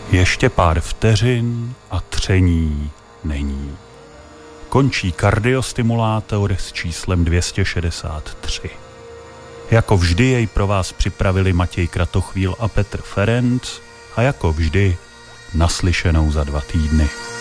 Ještě pár vteřin a tření není. Končí kardiostimulátor s číslem 263. Jako vždy jej pro vás připravili Matěj Kratochvíl a Petr Ferenc a jako vždy naslyšenou za 2 týdny.